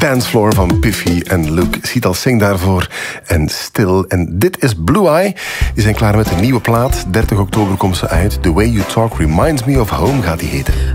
Dancefloor van Piffy en Luke. Sital Singh daarvoor en Stil. En dit is Blue Eye. Die zijn klaar met een nieuwe plaat. 30 oktober komt ze uit. The Way You Talk Reminds Me of Home gaat die heten.